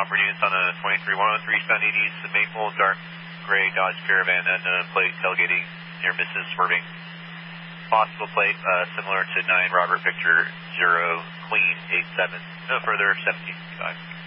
operating units on a 23103 Sun East Maple, dark gray Dodge Caravan, unknown plate, tailgating, near misses, swerving. Possible plate similar to 9 Robert Victor 0 Queen 87. No further, 1755.